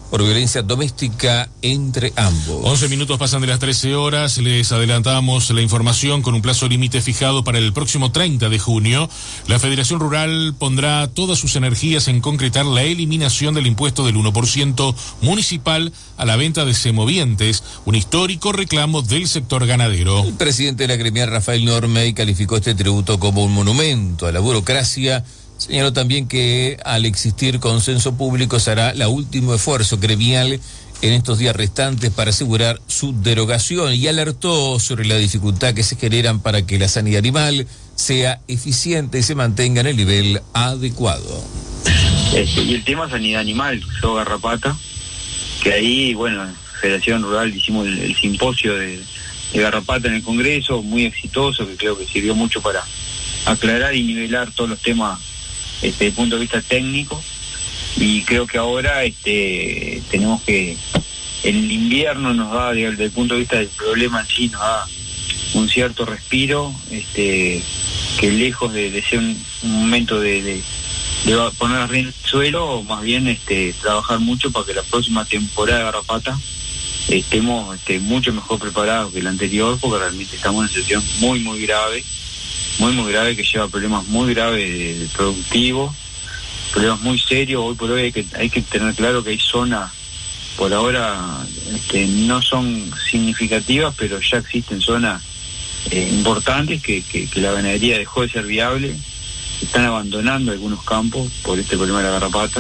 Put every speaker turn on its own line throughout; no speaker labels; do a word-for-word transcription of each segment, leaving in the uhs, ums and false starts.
por violencia doméstica entre ambos.
once minutos pasan de las trece horas, les adelantamos la información con un plazo límite fijado para el próximo treinta de junio. La Federación Rural pondrá todas sus energías en concretar la eliminación del impuesto del uno por ciento municipal a la venta de semovientes, un histórico reclamo del sector ganadero.
El presidente de la gremial, Rafael Normey, calificó este tributo como un monumento a la burocracia. Señaló también que al existir consenso público se hará el último esfuerzo gremial en estos días restantes para asegurar su derogación, y alertó sobre la dificultad que se generan para que la sanidad animal sea eficiente y se mantenga en el nivel adecuado.
Este, y el tema sanidad animal, yo garrapata, que ahí, bueno, en Federación Rural hicimos el, el simposio de, de garrapata en el Congreso, muy exitoso, que creo que sirvió mucho para aclarar y nivelar todos los temas Este, desde el punto de vista técnico, y creo que ahora este, tenemos que, el invierno nos da, desde el punto de vista del problema en sí, nos da un cierto respiro, este, que lejos de, de ser un, un momento de, de, de poner la rienda en el suelo, más bien este, trabajar mucho para que la próxima temporada de garrapata estemos este, mucho mejor preparados que la anterior, porque realmente estamos en una situación muy, muy grave. muy muy grave, que lleva problemas muy graves de, de productivo, problemas muy serios. Hoy por hoy hay que, hay que tener claro que hay zonas, por ahora este, no son significativas, pero ya existen zonas eh, importantes que, que, que la ganadería dejó de ser viable, están abandonando algunos campos por este problema de la garrapata,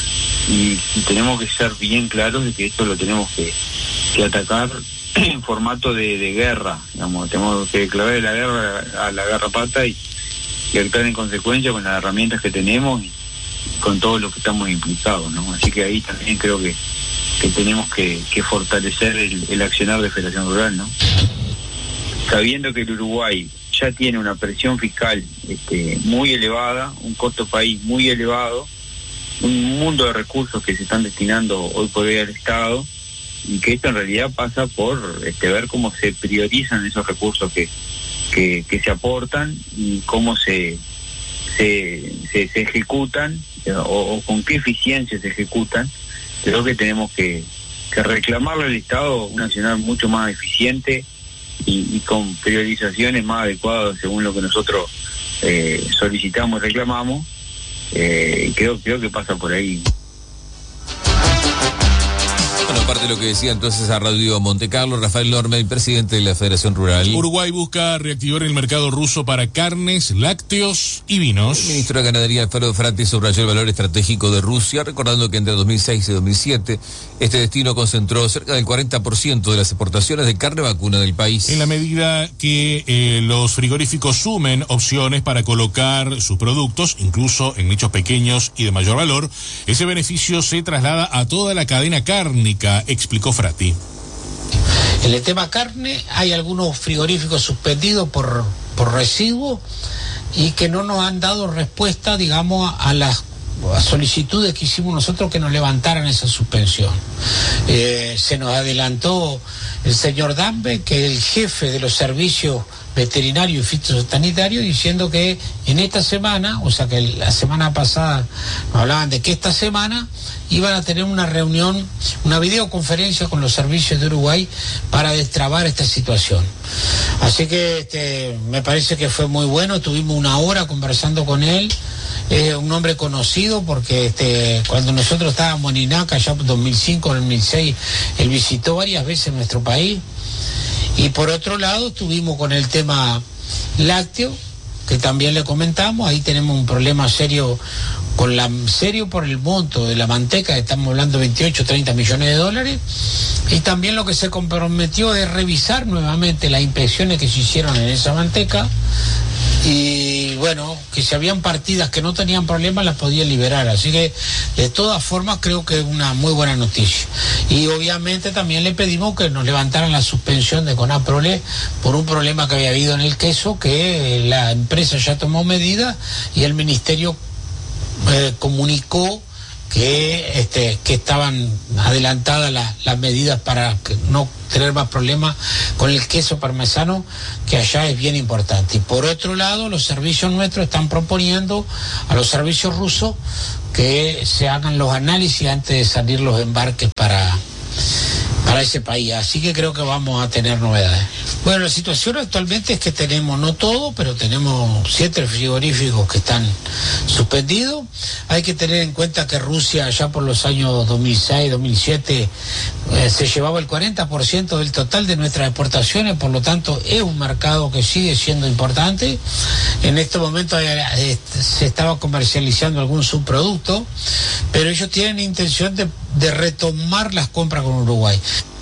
y, y tenemos que ser bien claros de que esto lo tenemos que, que atacar en formato de, de guerra, digamos, tenemos que declarar la guerra a la garrapata y, y actuar en consecuencia con las herramientas que tenemos y con todo lo que estamos implicados, ¿no? Así que ahí también creo que, que tenemos que, que fortalecer el, el accionar de Federación Rural, ¿no? Sabiendo que el Uruguay ya tiene una presión fiscal este, muy elevada, un costo país muy elevado, un mundo de recursos que se están destinando hoy por hoy al Estado, y que esto en realidad pasa por este, ver cómo se priorizan esos recursos que, que, que se aportan y cómo se, se, se, se ejecutan o, o con qué eficiencia se ejecutan. Creo que tenemos que, que reclamarle al Estado un accionar mucho más eficiente y, y con priorizaciones más adecuadas según lo que nosotros eh, solicitamos y reclamamos. Eh, creo, creo que pasa por ahí.
Bueno, aparte de lo que decía entonces a Radio Monte Carlo, Rafael Normey, presidente de la Federación Rural.
Uruguay busca reactivar el mercado ruso para carnes, lácteos y vinos.
El ministro de Ganadería, Alfredo Frati, subrayó el valor estratégico de Rusia, recordando que entre dos mil seis y dos mil siete este destino concentró cerca del cuarenta por ciento de las exportaciones de carne vacuna del país.
En la medida que eh, los frigoríficos sumen opciones para colocar sus productos, incluso en nichos pequeños y de mayor valor, ese beneficio se traslada a toda la cadena cárnica, explicó Frati.
En el tema carne hay algunos frigoríficos suspendidos por, por residuo y que no nos han dado respuesta, digamos, a las a solicitudes que hicimos nosotros que nos levantaran esa suspensión. Eh, se nos adelantó el señor Dambe, que es el jefe de los servicios veterinarios y fitosanitarios, diciendo que en esta semana, o sea que la semana pasada nos hablaban de que esta semana iban a tener una reunión, una videoconferencia con los servicios de Uruguay para destrabar esta situación. Así que este, me parece que fue muy bueno, tuvimos una hora conversando con él. Es un hombre conocido porque este, cuando nosotros estábamos en INACA, ya en dos mil cinco, dos mil seis, él visitó varias veces nuestro país. Y por otro lado, estuvimos con el tema lácteo, que también le comentamos, ahí tenemos un problema serio, con la serio por el monto de la manteca, estamos hablando de veintiocho, treinta millones de dólares, y también lo que se comprometió es revisar nuevamente las inspecciones que se hicieron en esa manteca, y bueno, que si habían partidas que no tenían problemas las podía liberar, así que de todas formas creo que es una muy buena noticia. Y obviamente también le pedimos que nos levantaran la suspensión de Conaprole por un problema que había habido en el queso, que la empresa ya tomó medidas y el ministerio eh, comunicó que este que estaban adelantadas las, las medidas para que no tener más problemas con el queso parmesano, que allá es bien importante. Y por otro lado, los servicios nuestros están proponiendo a los servicios rusos que se hagan los análisis antes de salir los embarques para, para ese país. Así que creo que vamos a tener novedades. Bueno, la situación actualmente es que tenemos, no todo, pero tenemos siete frigoríficos que están suspendidos. Hay que tener en cuenta que Rusia ya por los años dos mil seis, dos mil siete eh, se llevaba el cuarenta por ciento del total de nuestras exportaciones, por lo tanto es un mercado que sigue siendo importante. En este momento eh, se estaba comercializando algún subproducto, pero ellos tienen intención de, de retomar las compras con Uruguay.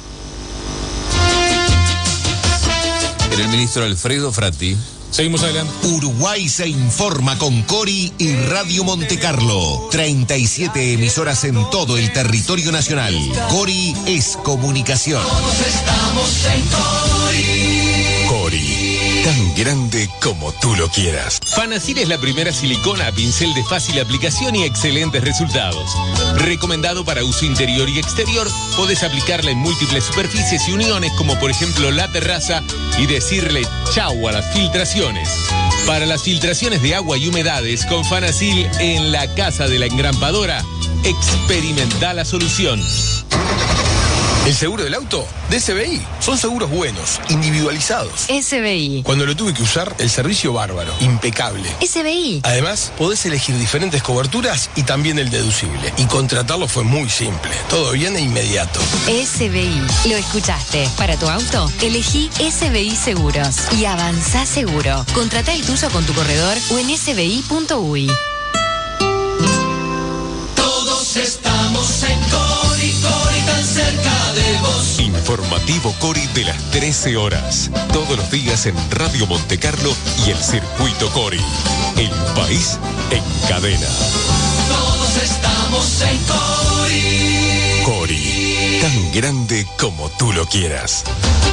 Era el ministro Alfredo Fratti.
Seguimos adelante.
Uruguay se informa con Cori y Radio Monte Carlo. treinta y siete emisoras en todo el territorio nacional. Cori es comunicación.
Todos estamos en Cori.
Cori, tan grande como tú lo quieras.
Fanasil es la primera silicona a pincel de fácil aplicación y excelentes resultados. Recomendado para uso interior y exterior, podés aplicarla en múltiples superficies y uniones, como por ejemplo la terraza, y decirle chau a las filtraciones. Para las filtraciones de agua y humedades, con Fanasil en la casa de la engrampadora, experimenta la solución.
El seguro del auto de S B I. Son seguros buenos, individualizados.
S B I.
Cuando lo tuve que usar, el servicio bárbaro, impecable.
S B I.
Además, podés elegir diferentes coberturas y también el deducible. Y contratarlo fue muy simple. Todo bien e inmediato.
S B I. Lo escuchaste. Para tu auto, elegí S B I Seguros y avanzá seguro. Contratá el tuyo con tu corredor o en s b i punto u i.
Todos estamos en Cori, Cori, tan cerca de vos.
Informativo Cori de las trece horas. Todos los días en Radio Monte Carlo y el Circuito Cori. El país en cadena.
Todos estamos en Cori.
Cori, tan grande como tú lo quieras.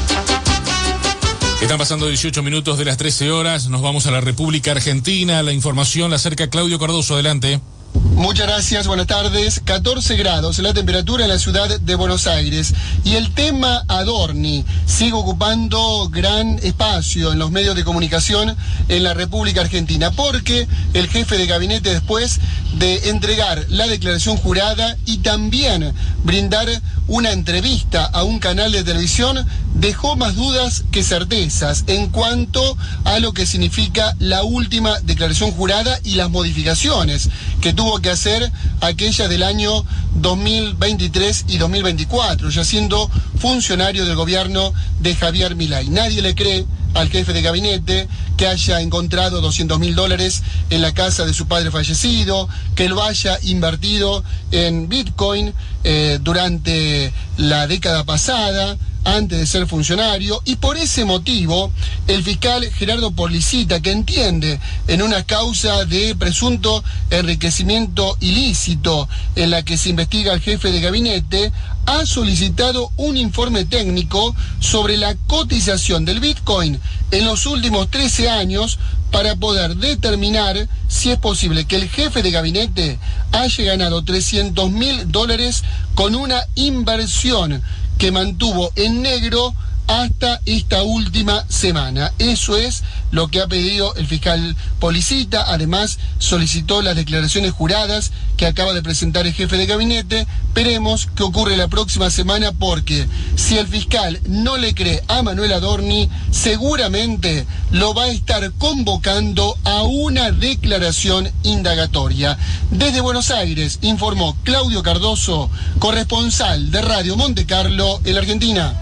Están pasando dieciocho minutos de las trece horas. Nos vamos a la República Argentina. La información la acerca Claudio Cardoso. Adelante.
Muchas gracias, buenas tardes. catorce grados la temperatura en la ciudad de Buenos Aires. Y el tema Adorni sigue ocupando gran espacio en los medios de comunicación en la República Argentina, porque el jefe de gabinete, después de entregar la declaración jurada y también brindar una entrevista a un canal de televisión, dejó más dudas que certezas en cuanto a lo que significa la última declaración jurada y las modificaciones que tuvo que hacer aquella del año dos mil veintitrés y dos mil veinticuatro, ya siendo funcionario del gobierno de Javier Milei. Nadie le cree al jefe de gabinete que haya encontrado doscientos mil dólares en la casa de su padre fallecido, que lo haya invertido en Bitcoin eh, durante la década pasada, antes de ser funcionario, y por ese motivo el fiscal Gerardo Policita, que entiende en una causa de presunto enriquecimiento ilícito en la que se investiga al jefe de gabinete, ha solicitado un informe técnico sobre la cotización del Bitcoin en los últimos trece años para poder determinar si es posible que el jefe de gabinete haya ganado trescientos mil dólares con una inversión que mantuvo en negro hasta esta última semana. Eso es lo que ha pedido el fiscal Policita. Además, solicitó las declaraciones juradas que acaba de presentar el jefe de gabinete. Veremos qué ocurre la próxima semana, porque si el fiscal no le cree a Manuel Adorni, seguramente lo va a estar convocando a una declaración indagatoria. Desde Buenos Aires informó Claudio Cardoso, corresponsal de Radio Monte Carlo en la Argentina.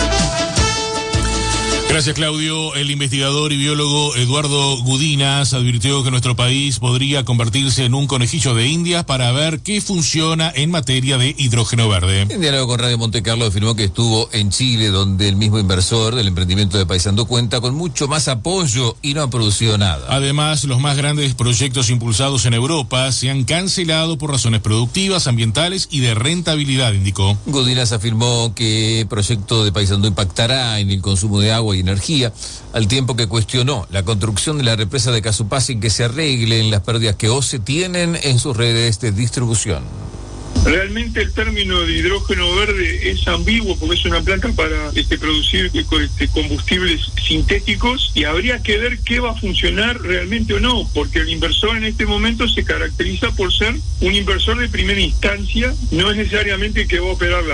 Gracias, Claudio. El investigador y biólogo Eduardo Gudinas advirtió que nuestro país podría convertirse en un conejillo de Indias para ver qué funciona en materia de hidrógeno verde.
En diálogo con Radio Monte Carlo afirmó que estuvo en Chile, donde el mismo inversor del emprendimiento de Paysandú cuenta con mucho más apoyo y no ha producido nada.
Además, los más grandes proyectos impulsados en Europa se han cancelado por razones productivas, ambientales y de rentabilidad, indicó.
Gudinas afirmó que el proyecto de Paysandú impactará en el consumo de agua y energía, al tiempo que cuestionó la construcción de la represa de Casupá sin que se arreglen las pérdidas que O C E tienen en sus redes de distribución.
Realmente el término de hidrógeno verde es ambiguo porque es una planta para este, producir este, combustibles sintéticos y habría que ver qué va a funcionar realmente o no, porque el inversor en este momento se caracteriza por ser un inversor de primera instancia, no es necesariamente que va a operar la